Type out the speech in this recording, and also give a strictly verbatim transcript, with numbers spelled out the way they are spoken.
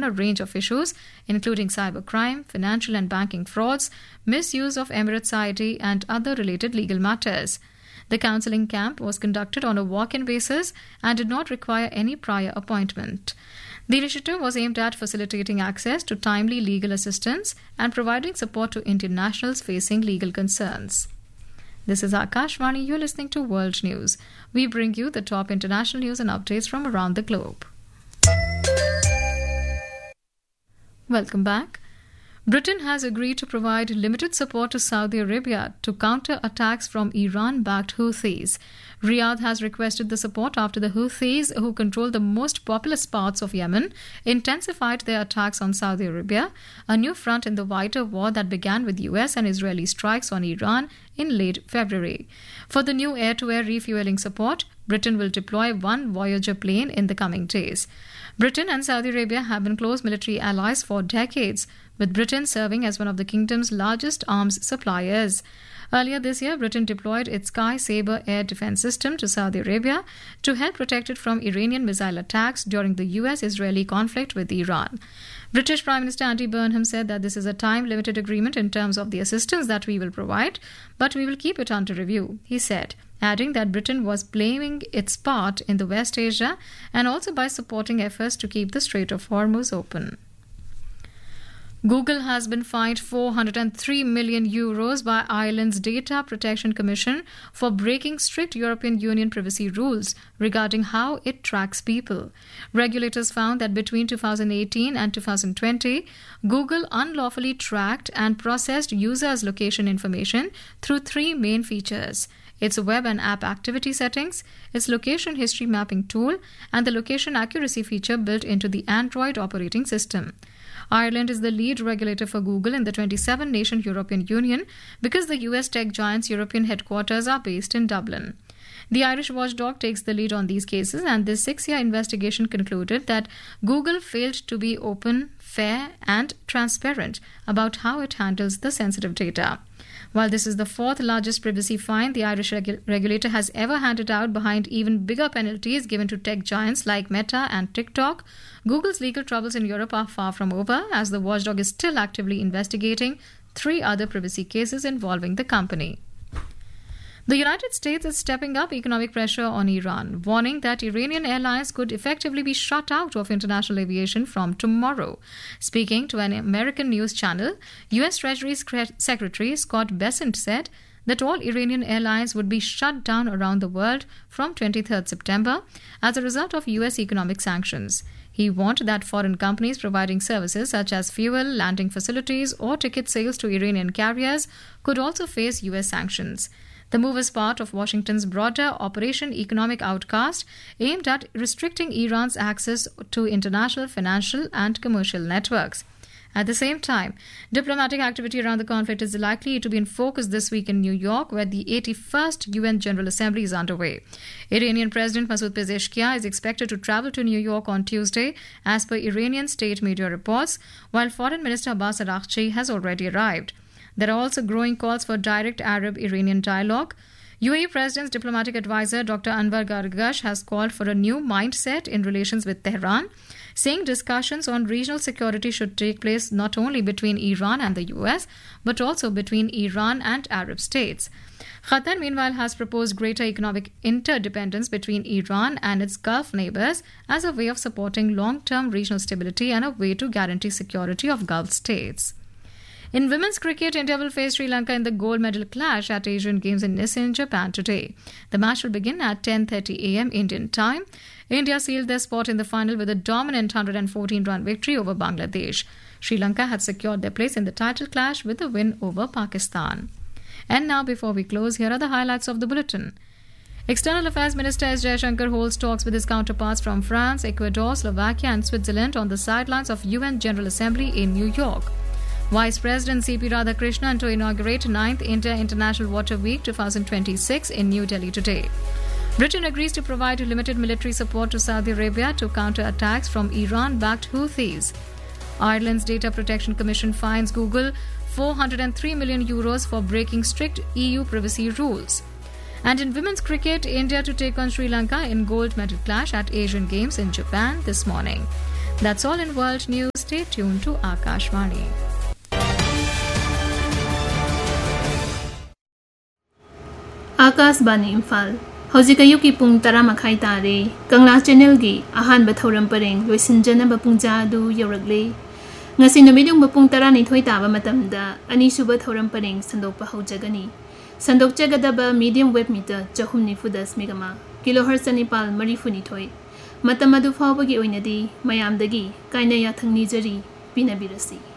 examine a range of issues, including cybercrime, financial and banking frauds, misuse of Emirates I D, and other related legal matters. The counselling camp was conducted on a walk-in basis and did not require any prior appointment. The initiative was aimed at facilitating access to timely legal assistance and providing support to Indian nationals facing legal concerns. This is Akashvani. You're listening to World News. We bring you the top international news and updates from around the globe. Welcome back. Britain has agreed to provide limited support to Saudi Arabia to counter attacks from Iran-backed Houthis. Riyadh has requested the support after the Houthis, who control the most populous parts of Yemen, intensified their attacks on Saudi Arabia, a new front in the wider war that began with U S and Israeli strikes on Iran in late February. For the new air-to-air refueling support, Britain will deploy one Voyager plane in the coming days. Britain and Saudi Arabia have been close military allies for decades, with Britain serving as one of the kingdom's largest arms suppliers. Earlier this year, Britain deployed its Sky Sabre air defense system to Saudi Arabia to help protect it from Iranian missile attacks during the U S-Israeli conflict with Iran. British Prime Minister Andy Burnham said that this is a time-limited agreement in terms of the assistance that we will provide, but we will keep it under review, he said, adding that Britain was playing its part in the West Asia and also by supporting efforts to keep the Strait of Hormuz open. Google has been fined four hundred three million euros by Ireland's Data Protection Commission for breaking strict European Union privacy rules regarding how it tracks people. Regulators found that between two thousand eighteen and two thousand twenty, Google unlawfully tracked and processed users' location information through three main features: its web and app activity settings, its location history mapping tool, and the location accuracy feature built into the Android operating system. Ireland is the lead regulator for Google in the twenty-seven nation European Union because the U S tech giant's European headquarters are based in Dublin. The Irish watchdog takes the lead on these cases, and this six-year investigation concluded that Google failed to be open, fair, and transparent about how it handles the sensitive data. While this is the fourth largest privacy fine the Irish regu- regulator has ever handed out, behind even bigger penalties given to tech giants like Meta and TikTok, Google's legal troubles in Europe are far from over, as the watchdog is still actively investigating three other privacy cases involving the company. The United States is stepping up economic pressure on Iran, warning that Iranian airlines could effectively be shut out of international aviation from tomorrow. Speaking to an American news channel, U S Treasury Secretary Scott Bessent said that all Iranian airlines would be shut down around the world from twenty-third September as a result of U S economic sanctions. He warned that foreign companies providing services such as fuel, landing facilities, or ticket sales to Iranian carriers could also face U S sanctions. The move is part of Washington's broader Operation Economic Outcast aimed at restricting Iran's access to international financial and commercial networks. At the same time, diplomatic activity around the conflict is likely to be in focus this week in New York, where the eighty-first U N General Assembly is underway. Iranian President Masoud Pezeshkian is expected to travel to New York on Tuesday, as per Iranian state media reports, while Foreign Minister Abbas Araghchi has already arrived. There are also growing calls for direct Arab-Iranian dialogue. U A E President's diplomatic advisor Doctor Anwar Gargash has called for a new mindset in relations with Tehran, saying discussions on regional security should take place not only between Iran and the U S, but also between Iran and Arab states. Qatar, meanwhile, has proposed greater economic interdependence between Iran and its Gulf neighbors as a way of supporting long-term regional stability and a way to guarantee security of Gulf states. In women's cricket, India will face Sri Lanka in the gold medal clash at Asian Games in Nissan, Japan today. The match will begin at ten thirty a.m. Indian time. India sealed their spot in the final with a dominant one hundred fourteen run victory over Bangladesh. Sri Lanka had secured their place in the title clash with a win over Pakistan. And now, before we close, here are the highlights of the bulletin. External Affairs Minister S. Jaishankar holds talks with his counterparts from France, Ecuador, Slovakia and Switzerland on the sidelines of U N General Assembly in New York. Vice President C P Radhakrishnan to inaugurate ninth India International Water Week twenty twenty-six in New Delhi today. Britain agrees to provide limited military support to Saudi Arabia to counter attacks from Iran-backed Houthis. Ireland's Data Protection Commission fines Google four hundred three million euros for breaking strict E U privacy rules. And in women's cricket, India to take on Sri Lanka in gold medal clash at Asian Games in Japan this morning. That's all in world news. Stay tuned to Akashvani. Akashvani Imphal Hojik ayuki pung tara makhai tare Kangla channel gi ahanba thoram pareng loisinjanaba pungja adu yauragle ngasi numidung bapung tara ni thoi taba matamda ani suba thoram pareng sandokpa haujagani sandok jagadaba medium wave meter chahum nifu das megama kilohertz ani pal marifu ni thoi matamadu phawbagi oinadi mayamdagi kaina yathang nijari pinabirasi